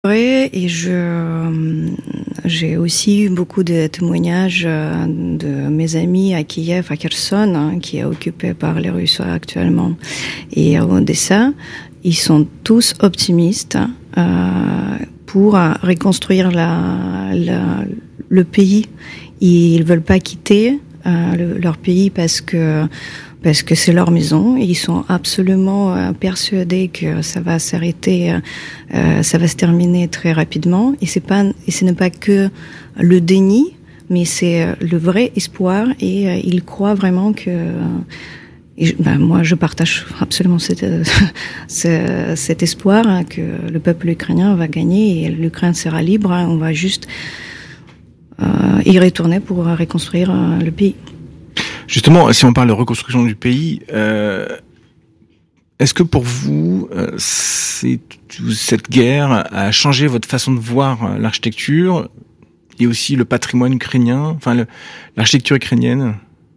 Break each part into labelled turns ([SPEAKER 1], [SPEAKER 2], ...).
[SPEAKER 1] Et j'ai aussi eu beaucoup de témoignages de mes amis à Kiev, à Kherson, qui est occupé par les Russes actuellement, et à Odessa. Ils sont tous optimistes pour reconstruire le pays. Ils veulent pas quitter leur pays parce que c'est leur maison. Et ils sont absolument persuadés que ça va s'arrêter, ça va se terminer très rapidement. Et ce n'est pas que le déni, mais c'est le vrai espoir. Et ils croient vraiment que... moi, je partage absolument cet espoir que le peuple ukrainien va gagner et l'Ukraine sera libre. On va juste y retourner pour reconstruire le pays.
[SPEAKER 2] Justement, si on parle de reconstruction du pays, est-ce que pour vous, cette guerre a changé votre façon de voir l'architecture et aussi le patrimoine ukrainien, enfin l'architecture ukrainienne ?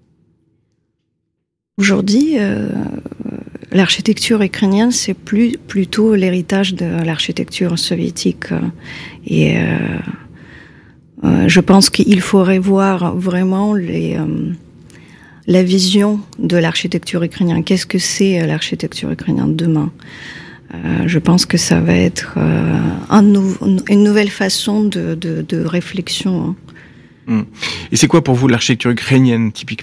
[SPEAKER 1] Aujourd'hui, l'architecture ukrainienne, c'est plutôt l'héritage de l'architecture soviétique. Et je pense qu'il faut revoir vraiment la vision de l'architecture ukrainienne. Qu'est-ce que c'est l'architecture ukrainienne demain ? Je pense que ça va être une nouvelle façon de réflexion.
[SPEAKER 2] Et c'est quoi pour vous l'architecture ukrainienne, typiquement ?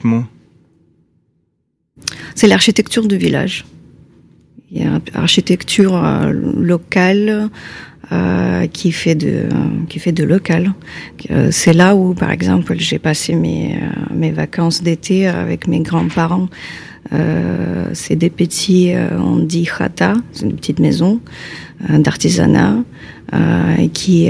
[SPEAKER 1] C'est l'architecture du village. Il y a l'architecture locale qui fait de local. C'est là où, par exemple, j'ai passé mes vacances d'été avec mes grands-parents. C'est des petits, on dit chata, c'est une petite maison d'artisanat qui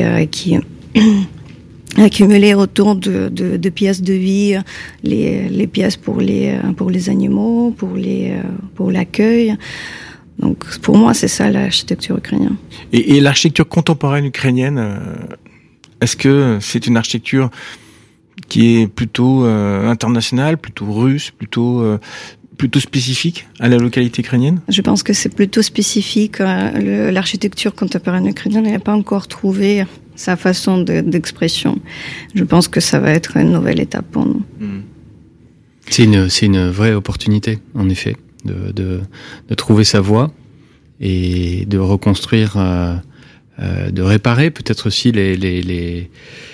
[SPEAKER 1] accumuler autour de pièces de vie, les pièces pour les animaux, pour l'accueil. Donc pour moi c'est ça l'architecture ukrainienne.
[SPEAKER 2] Et l'architecture contemporaine ukrainienne, est-ce que c'est une architecture qui est plutôt internationale, plutôt russe, plutôt spécifique à la localité ukrainienne ?
[SPEAKER 1] Je pense que c'est plutôt spécifique. L'architecture contemporaine ukrainienne n'a pas encore trouvé sa façon d'expression. Je pense que ça va être une nouvelle étape pour nous.
[SPEAKER 3] C'est une vraie opportunité, en effet, de trouver sa voie et de reconstruire, de réparer peut-être aussi les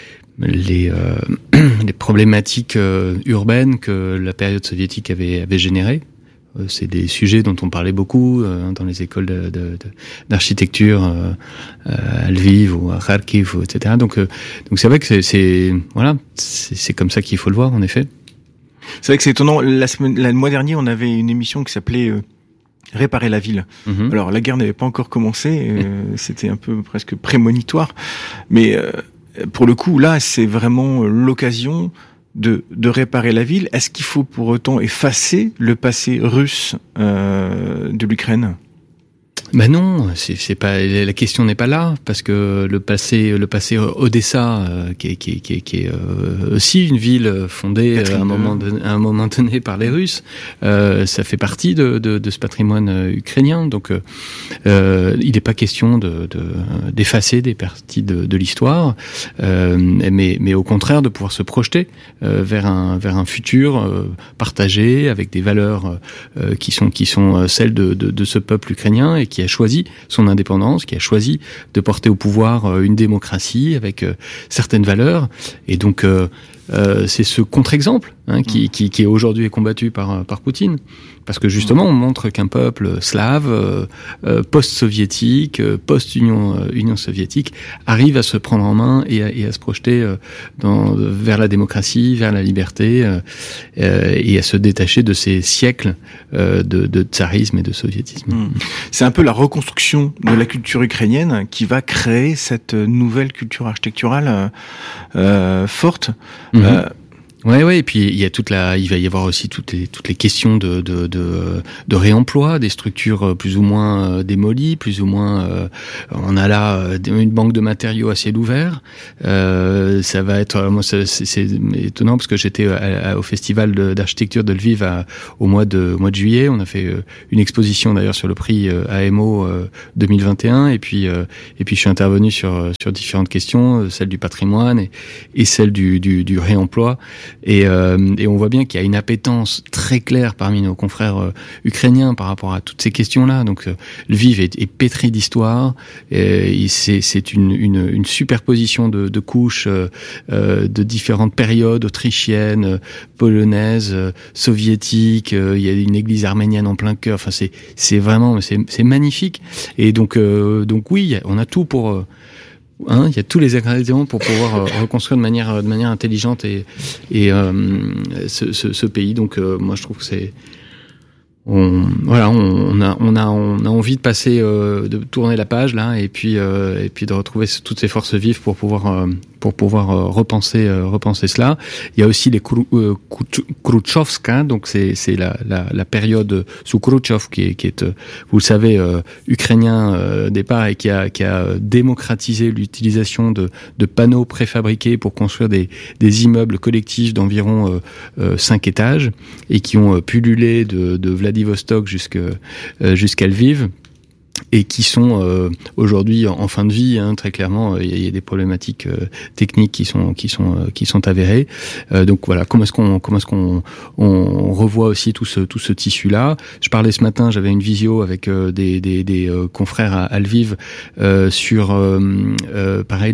[SPEAKER 3] problématiques urbaines que la période soviétique avait générées. C'est des sujets dont on parlait beaucoup dans les écoles d'architecture à Lviv ou à Kharkiv, etc. Donc c'est vrai que c'est comme ça qu'il faut le voir, en effet.
[SPEAKER 2] C'est vrai que c'est étonnant. Le mois dernier, on avait une émission qui s'appelait Réparer la ville. Alors la guerre n'avait pas encore commencé, c'était un peu presque prémonitoire, mais pour le coup, là, c'est vraiment l'occasion de réparer la ville. Est-ce qu'il faut pour autant effacer le passé russe de l'Ukraine ?
[SPEAKER 3] Ben non, c'est pas, la question n'est pas là, parce que le passé Odessa, qui est aussi une ville fondée à un moment donné par les Russes, ça fait partie de ce patrimoine ukrainien. Donc il n'est pas question d'effacer des parties de l'histoire, mais au contraire de pouvoir se projeter vers un futur partagé avec des valeurs qui sont celles de ce peuple ukrainien et qui a choisi son indépendance, qui a choisi de porter au pouvoir une démocratie avec certaines valeurs. Et donc, c'est ce contre-exemple qui aujourd'hui est combattu par Poutine. Parce que justement, on montre qu'un peuple slave, post-soviétique, post-Union soviétique, arrive à se prendre en main et à se projeter vers la démocratie, vers la liberté, et à se détacher de ces siècles de tsarisme et de soviétisme.
[SPEAKER 2] C'est un peu la reconstruction de la culture ukrainienne qui va créer cette nouvelle culture architecturale forte.
[SPEAKER 3] Ouais, et puis il va y avoir aussi toutes les questions de réemploi des structures plus ou moins démolies, plus ou moins. On a là une banque de matériaux à ciel ouvert. Ça va être, moi, c'est étonnant parce que j'étais au festival d'architecture de Lviv au mois de juillet. On a fait une exposition d'ailleurs sur le prix AMO 2021, et puis je suis intervenu sur différentes questions, celle du patrimoine et celle du réemploi. Et on voit bien qu'il y a une appétence très claire parmi nos confrères ukrainiens par rapport à toutes ces questions-là. Donc Lviv est pétri d'histoire. C'est une superposition de couches de différentes périodes autrichiennes, polonaises, soviétiques. Il y a une église arménienne en plein cœur. Enfin, c'est vraiment c'est magnifique. Et donc oui, on a tout pour. Il y a tous les ingrédients pour pouvoir reconstruire de manière intelligente et ce pays. Donc moi je trouve que on a envie de passer, de tourner la page là, et puis de retrouver toutes ces forces vives pour pouvoir repenser cela. Il y a aussi les Khrouchtchovska, donc c'est la période sous Khrouchtchev qui est vous le savez, ukrainien départ, et qui a démocratisé l'utilisation de panneaux préfabriqués pour construire des immeubles collectifs d'environ 5 étages, et qui ont pullulé de Vladivostok jusqu'à Lviv, et qui sont aujourd'hui en fin de vie, hein, très clairement. Il y a des problématiques techniques qui sont avérées. Donc voilà, comment est-ce qu'on revoit aussi tout ce tissu là. Je parlais ce matin, j'avais une visio avec des confrères à Lviv sur pareil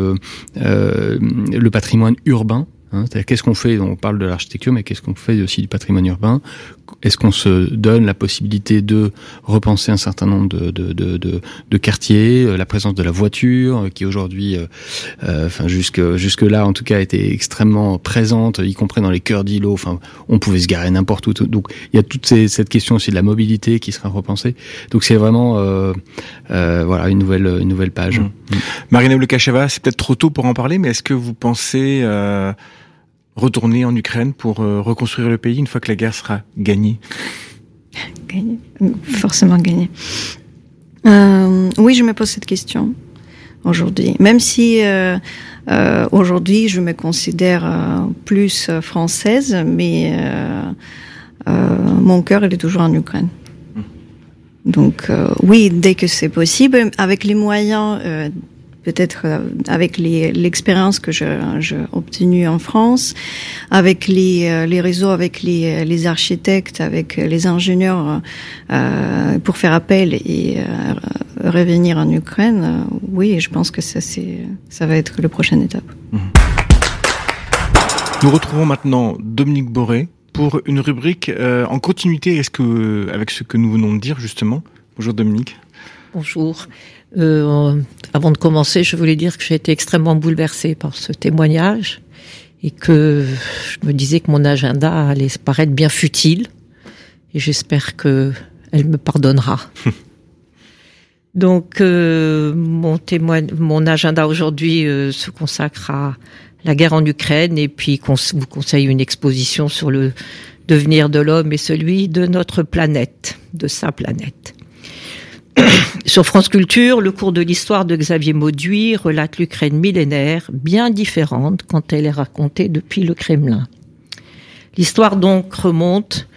[SPEAKER 3] le patrimoine urbain. C'est-à-dire, qu'est-ce qu'on fait? On parle de l'architecture, mais qu'est-ce qu'on fait aussi du patrimoine urbain? Est-ce qu'on se donne la possibilité de repenser un certain nombre de quartiers, la présence de la voiture, qui aujourd'hui, jusque là, en tout cas, était extrêmement présente, y compris dans les cœurs d'îlots. Enfin, on pouvait se garer n'importe où. Donc, il y a toute cette question aussi de la mobilité qui sera repensée. Donc, c'est vraiment, voilà, une nouvelle page.
[SPEAKER 2] Marina Lukasheva, c'est peut-être trop tôt pour en parler, mais est-ce que vous pensez retourner en Ukraine pour reconstruire le pays une fois que la guerre sera gagnée?
[SPEAKER 1] Gagnée, forcément gagnée. Oui, je me pose cette question aujourd'hui. Même si aujourd'hui je me considère plus française, mais mon cœur il est toujours en Ukraine. Donc oui, dès que c'est possible, avec les moyens, peut-être avec l'expérience que j'ai obtenue en France, avec les réseaux, avec les architectes, avec les ingénieurs, pour faire appel et revenir en Ukraine, oui, je pense que ça va être la prochaine étape.
[SPEAKER 2] Nous retrouvons maintenant Dominique Boré pour une rubrique en continuité avec ce que nous venons de dire justement. Bonjour Dominique.
[SPEAKER 4] Bonjour. Avant de commencer, je voulais dire que j'ai été extrêmement bouleversée par ce témoignage et que je me disais que mon agenda allait paraître bien futile, et j'espère qu'elle me pardonnera. Donc, mon agenda aujourd'hui se consacre à la guerre en Ukraine, et puis vous conseille une exposition sur le devenir de l'homme et celui de notre planète, de sa planète. Sur France Culture, le cours de l'histoire de Xavier Mauduit relate l'Ukraine millénaire, bien différente quand elle est racontée depuis le Kremlin. L'histoire donc remonte...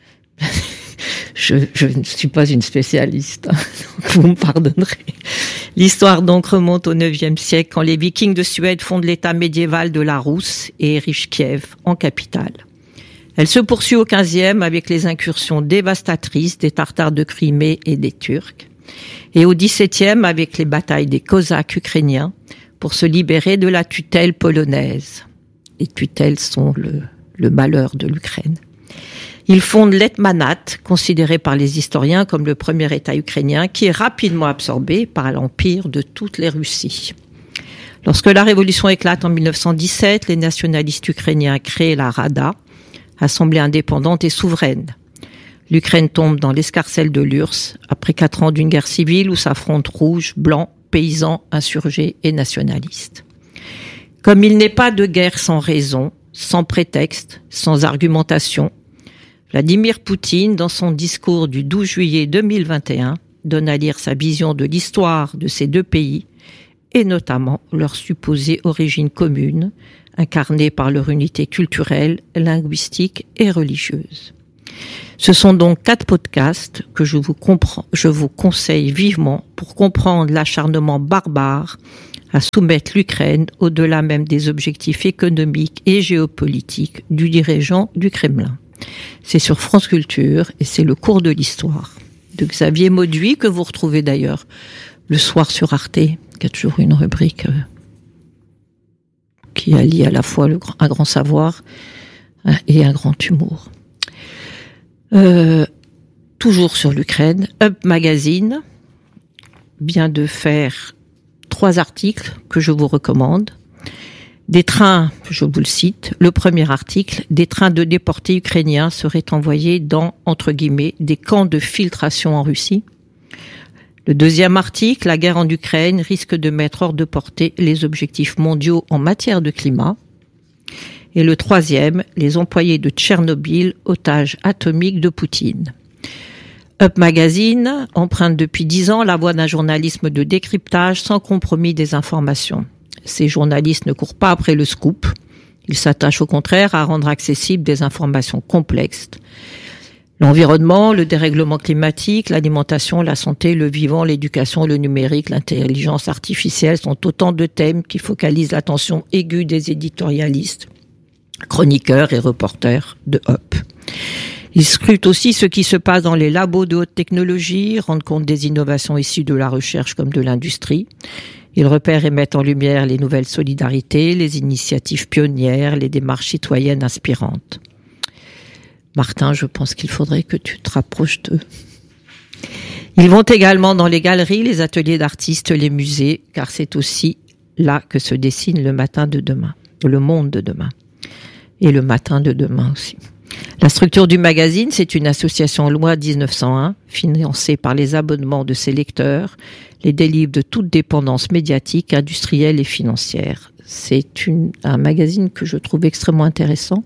[SPEAKER 4] je ne suis pas une spécialiste, hein, vous me pardonnerez. L'histoire donc remonte au IXe siècle, quand les Vikings de Suède fondent l'état médiéval de la Rousse et érigent Kiev en capitale. Elle se poursuit au XVe avec les incursions dévastatrices des Tartares de Crimée et des Turcs, et au XVIIe avec les batailles des Cosaques ukrainiens pour se libérer de la tutelle polonaise. Les tutelles sont le malheur de l'Ukraine. Ils fondent l'Hetmanat, considéré par les historiens comme le premier État ukrainien, qui est rapidement absorbé par l'empire de toutes les Russies. Lorsque la révolution éclate en 1917, les nationalistes ukrainiens créent la Rada, assemblée indépendante et souveraine. L'Ukraine tombe dans l'escarcelle de l'URSS, après 4 ans d'une guerre civile où s'affrontent rouges, blancs, paysans, insurgés et nationalistes. Comme il n'est pas de guerre sans raison, sans prétexte, sans argumentation. Vladimir Poutine, dans son discours du 12 juillet 2021, donne à lire sa vision de l'histoire de ces deux pays et notamment leur supposée origine commune, incarnée par leur unité culturelle, linguistique et religieuse. Ce sont donc 4 podcasts que je vous conseille vivement pour comprendre l'acharnement barbare à soumettre l'Ukraine au-delà même des objectifs économiques et géopolitiques du dirigeant du Kremlin. C'est sur France Culture et c'est le cours de l'histoire de Xavier Mauduit que vous retrouvez d'ailleurs le soir sur Arte, qui a toujours une rubrique qui allie à la fois un grand savoir et un grand humour. Toujours sur l'Ukraine, Up Magazine vient de faire 3 articles que je vous recommande. Des trains, je vous le cite, le premier article, des trains de déportés ukrainiens seraient envoyés dans, entre guillemets, des camps de filtration en Russie. Le deuxième article, la guerre en Ukraine risque de mettre hors de portée les objectifs mondiaux en matière de climat. Et le troisième, les employés de Tchernobyl, otages atomiques de Poutine. Up Magazine emprunte depuis 10 ans la voie d'un journalisme de décryptage sans compromis des informations. Ces journalistes ne courent pas après le scoop. Ils s'attachent au contraire à rendre accessibles des informations complexes. L'environnement, le dérèglement climatique, l'alimentation, la santé, le vivant, l'éducation, le numérique, l'intelligence artificielle sont autant de thèmes qui focalisent l'attention aiguë des éditorialistes, chroniqueurs et reporters de Up. Ils scrutent aussi ce qui se passe dans les labos de haute technologie, rendent compte des innovations issues de la recherche comme de l'industrie. Ils repèrent et mettent en lumière les nouvelles solidarités, les initiatives pionnières, les démarches citoyennes inspirantes. Martin, je pense qu'il faudrait que tu te rapproches d'eux. Ils vont également dans les galeries, les ateliers d'artistes, les musées, car c'est aussi là que se dessine le matin de demain, le monde de demain. Et le matin de demain aussi. La structure du magazine, c'est une association loi 1901, financée par les abonnements de ses lecteurs, les délivre de toute dépendance médiatique, industrielle et financière. C'est un magazine que je trouve extrêmement intéressant.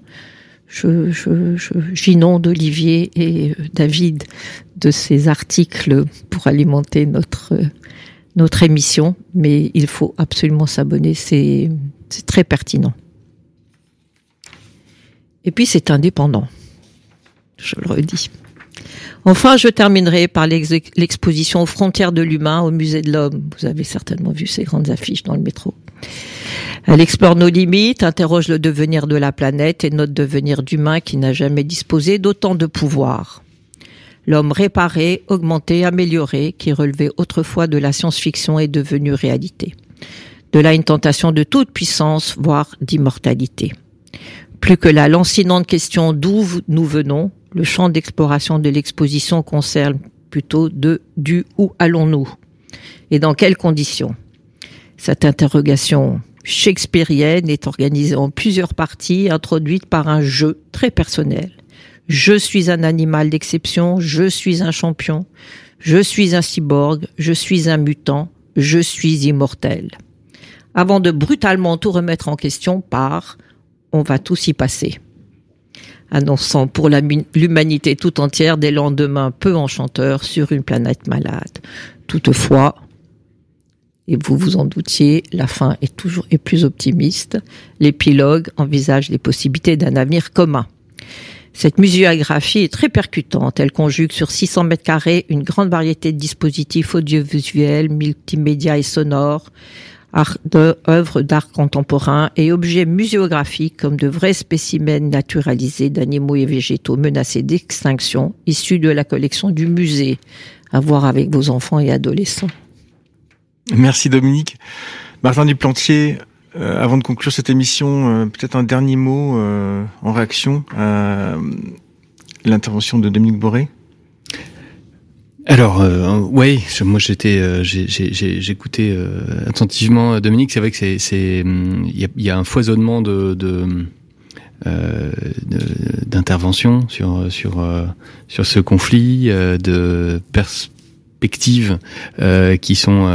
[SPEAKER 4] J'inonde Olivier et David de ces articles pour alimenter notre émission, mais il faut absolument s'abonner, c'est très pertinent. Et puis c'est indépendant, je le redis. Enfin, je terminerai par l'exposition aux frontières de l'humain au Musée de l'Homme. Vous avez certainement vu ces grandes affiches dans le métro. Elle explore nos limites, interroge le devenir de la planète et notre devenir d'humain qui n'a jamais disposé d'autant de pouvoir. L'homme réparé, augmenté, amélioré, qui relevait autrefois de la science-fiction est devenu réalité. De là une tentation de toute puissance, voire d'immortalité. Plus que la lancinante question d'où nous venons, le champ d'exploration de l'exposition concerne plutôt du où allons-nous et dans quelles conditions. Cette interrogation shakespearienne est organisée en plusieurs parties, introduite par un jeu très personnel. Je suis un animal d'exception, je suis un champion, je suis un cyborg, je suis un mutant, je suis immortel. Avant de brutalement tout remettre en question par « on va tous y passer », annonçant pour l'humanité tout entière des lendemains peu enchanteurs sur une planète malade. Toutefois, et vous vous en doutiez, la fin est plus optimiste. L'épilogue envisage les possibilités d'un avenir commun. Cette muséographie est très percutante. Elle conjugue sur 600 mètres carrés une grande variété de dispositifs audiovisuels, multimédia et sonores, œuvres d'art contemporain et objets muséographiques comme de vrais spécimens naturalisés d'animaux et végétaux menacés d'extinction, issus de la collection du musée, à voir avec vos enfants et adolescents.
[SPEAKER 2] Merci Dominique. Martin Duplantier, avant de conclure cette émission, peut-être un dernier mot en réaction à l'intervention de Dominique Boré.
[SPEAKER 3] Alors, ouais, moi j'écoutais attentivement Dominique. C'est vrai que il y a un foisonnement d'interventions sur ce conflit, de perspectives qui sont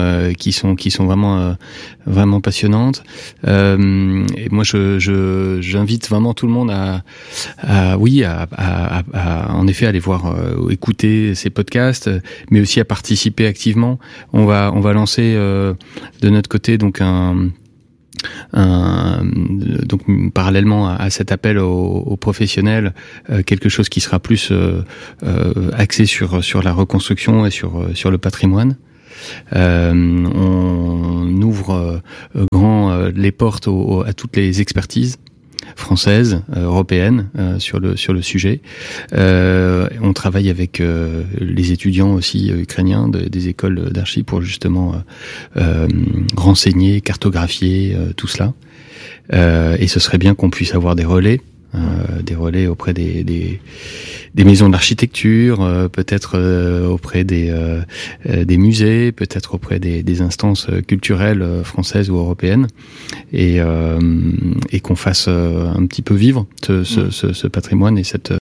[SPEAKER 3] vraiment passionnantes. Et moi, j'invite vraiment tout le monde à en effet aller voir, écouter ces podcasts, mais aussi à participer activement. On va lancer de notre côté donc donc parallèlement à cet appel aux professionnels, quelque chose qui sera plus axé sur la reconstruction et sur le patrimoine. On ouvre grand les portes à toutes les expertises françaises, européennes sur le sujet. On travaille avec les étudiants aussi ukrainiens des écoles d'archi pour justement renseigner, cartographier tout cela. Et ce serait bien qu'on puisse avoir des relais auprès des maisons d'architecture, peut-être auprès des musées, peut-être auprès des instances culturelles françaises ou européennes, et qu'on fasse un petit peu vivre ce patrimoine et cette